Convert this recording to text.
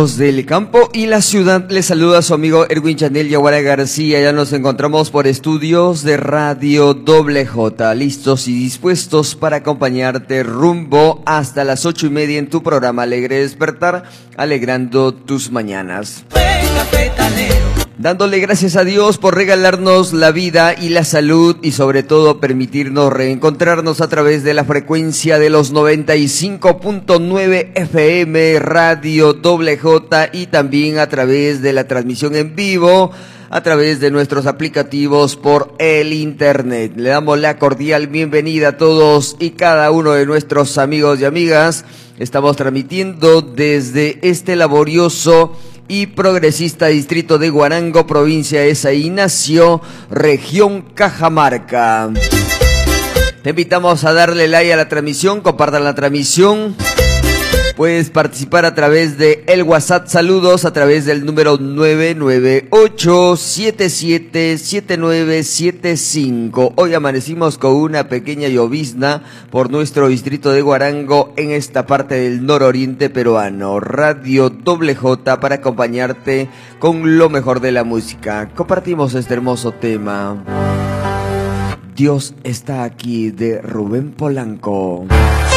amigos del campo y la ciudad, les saluda su amigo Erwin Chanel Yaguara García. Ya nos encontramos por estudios de Radio WJ, listos y dispuestos para acompañarte rumbo hasta las 8:30 en tu programa Alegre Despertar, alegrando tus mañanas. Venga, petalero. Dándole gracias a Dios por regalarnos la vida y la salud y sobre todo permitirnos reencontrarnos a través de la frecuencia de los 95.9 FM Radio WJ y también a través de la transmisión en vivo, a través de nuestros aplicativos por el internet. Le damos la cordial bienvenida a todos y cada uno de nuestros amigos y amigas. Estamos transmitiendo desde este laborioso y progresista distrito de Huarango, provincia de San Ignacio, región Cajamarca. Te invitamos a darle like a la transmisión, compartan la transmisión. Puedes participar a través de el WhatsApp Saludos a través del número 998-777975. Hoy amanecimos con una pequeña llovizna por nuestro distrito de Huarango en esta parte del nororiente peruano. Radio WJ para acompañarte con lo mejor de la música. Compartimos este hermoso tema. Dios está aquí, de Rubén Polanco.